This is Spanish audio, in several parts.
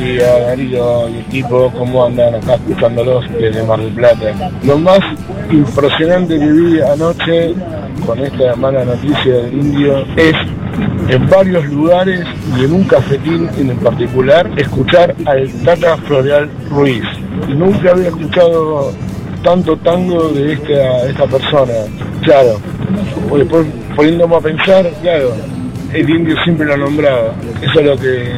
día, Darío y equipo, ¿cómo andan? Acá escuchándolos desde Mar del Plata. Lo más impresionante que vi anoche con esta mala noticia del indio es en varios lugares y en un cafetín en particular escuchar al Tata Floreal Ruiz. Nunca había escuchado tanto tango de esta persona. Claro, después poniéndome a pensar, claro, el indio siempre lo nombraba. Eso es lo que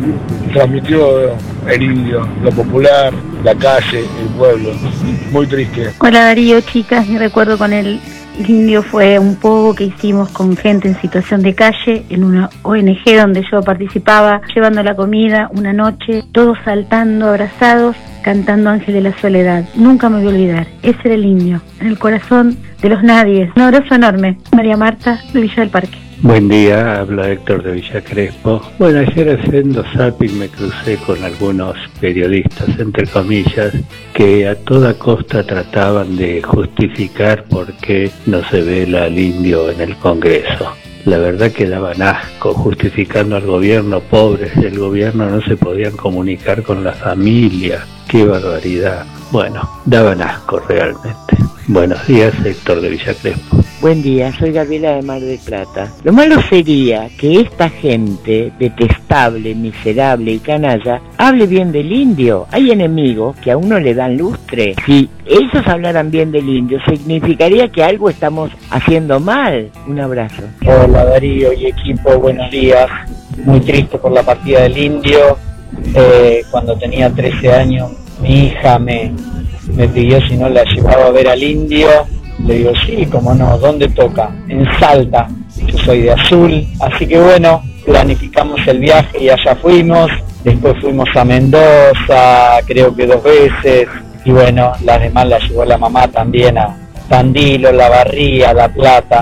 transmitió el indio, lo popular, la calle, el pueblo. Muy triste. Hola Darío, chicas, mi recuerdo con el indio fue un poco que hicimos con gente en situación de calle en una ONG donde yo participaba, llevando la comida una noche, todos saltando, abrazados, cantando Ángel de la Soledad. Nunca me voy a olvidar, ese era el indio, en el corazón de los nadies. Un abrazo enorme. María Marta, de Villa del Parque. Buen día, habla Héctor de Villa Crespo. Bueno, ayer haciendo zapping me crucé con algunos periodistas, entre comillas, que a toda costa trataban de justificar por qué no se vela al indio en el Congreso. La verdad que daban asco, justificando al gobierno, pobres del gobierno no se podían comunicar con la familia. ¡Qué barbaridad! Bueno, daban asco realmente. Buenos días, Héctor de Villa Crespo. Buen día, soy Gabriela de Mar del Plata. Lo malo sería que esta gente detestable, miserable y canalla hable bien del indio. Hay enemigos que a uno le dan lustre. Si ellos hablaran bien del indio, significaría que algo estamos haciendo mal. Un abrazo. Hola Darío y equipo, buenos días. Muy triste por la partida del indio. Cuando tenía 13 años, mi hija me pidió si no la llevaba a ver al indio. Le digo, sí, cómo no, ¿dónde toca? En Salta, yo soy de Azul, así que bueno, planificamos el viaje y allá fuimos, después fuimos a Mendoza, creo que 2 veces, y bueno, las demás las llevó la mamá también a Tandilo, La Barría, La Plata,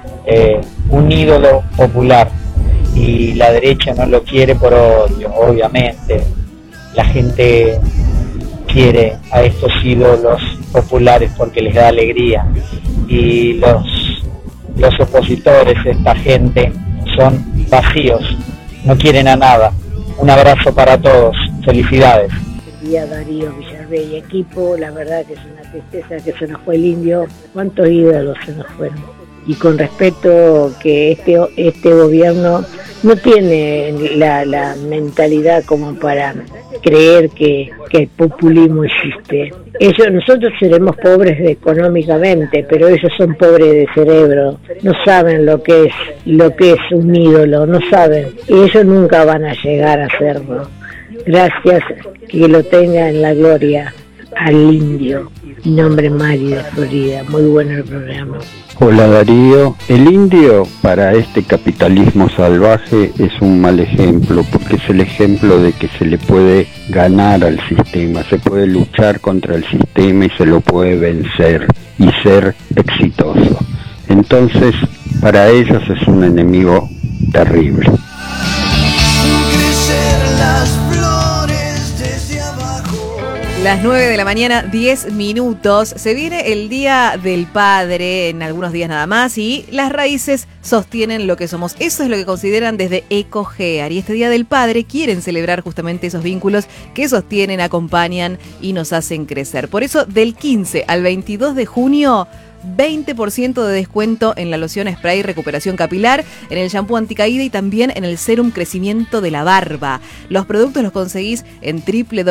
un ídolo popular, y la derecha no lo quiere por odio, obviamente, la gente quiere a estos ídolos populares porque les da alegría y los opositores, esta gente, son vacíos, no quieren a nada. Un abrazo para todos, felicidades. Buen día Darío, Villarreal y equipo, la verdad que es una tristeza que se nos fue el indio, cuántos ídolos se nos fueron. Y con respecto que este gobierno no tiene la mentalidad como para creer que el populismo existe. Nosotros seremos pobres económicamente, pero ellos son pobres de cerebro, no saben lo que es un ídolo, no saben, y ellos nunca van a llegar a serlo. Gracias, que lo tenga en la gloria al indio. Mi nombre es Mari de Florida, muy bueno el programa. Hola Darío, el indio para este capitalismo salvaje es un mal ejemplo, porque es el ejemplo de que se le puede ganar al sistema, se puede luchar contra el sistema y se lo puede vencer y ser exitoso. Entonces, para ellos es un enemigo terrible. Las 9 de la mañana, 10 minutos. Se viene el Día del Padre, en algunos días nada más, y las raíces sostienen lo que somos. Eso es lo que consideran desde EcoGear. Y este Día del Padre quieren celebrar justamente esos vínculos que sostienen, acompañan y nos hacen crecer. Por eso, del 15 al 22 de junio... 20% de descuento en la loción spray recuperación capilar, en el shampoo anticaída y también en el serum crecimiento de la barba. Los productos los conseguís en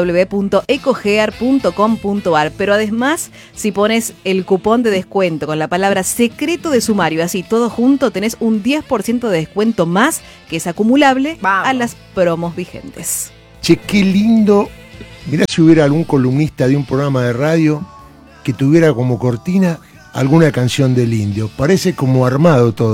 www.ecogear.com.ar, pero además, si pones el cupón de descuento con la palabra secreto de sumario, así todo junto, tenés un 10% de descuento más, que es acumulable a las promos vigentes. Che, qué lindo. Mirá si hubiera algún columnista de un programa de radio que tuviera como cortina alguna canción del indio. Parece como armado todo.